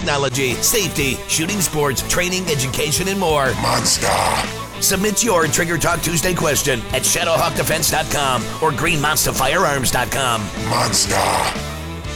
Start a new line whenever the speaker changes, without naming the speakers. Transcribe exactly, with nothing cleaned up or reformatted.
technology, safety, shooting sports, training, education, and more.
Monster.
Submit your Trigger Talk Tuesday question at shadowhawk defense dot com or green monster firearms dot com.
Monster.